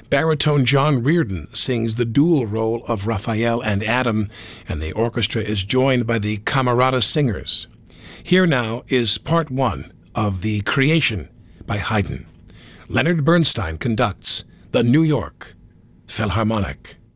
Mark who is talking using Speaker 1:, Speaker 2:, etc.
Speaker 1: Baritone John Reardon sings the dual role of Raphael and Adam, and the orchestra is joined by the Camerata Singers. Here now is part one of The Creation by Haydn. Leonard Bernstein conducts the New York Philharmonic.